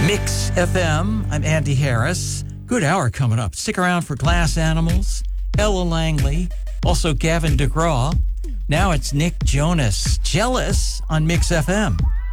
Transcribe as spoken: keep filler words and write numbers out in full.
Mix F M, I'm Andy Harris. Good hour coming up. Stick around for Glass Animals, Ella Langley, also Gavin DeGraw. Now it's Nick Jonas, Jealous on Mix F M.